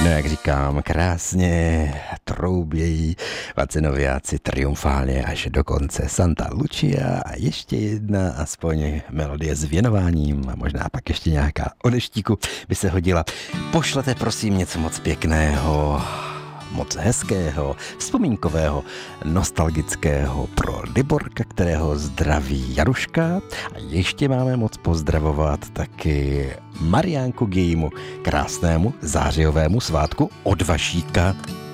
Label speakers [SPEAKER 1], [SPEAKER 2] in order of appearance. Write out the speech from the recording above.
[SPEAKER 1] No jak říkám, krásně troubějí Vacenoviáci triumfálně až do konce Santa Lucia a ještě jedna aspoň melodie s věnováním a možná pak ještě nějaká o deštíku by se hodila. Pošlete prosím něco moc pěkného, moc hezkého, vzpomínkového, nostalgického pro Liborka, kterého zdraví Jaruška. A ještě máme moc pozdravovat taky Mariánku k jejímu krásnému zářijovému svátku od Vašíka.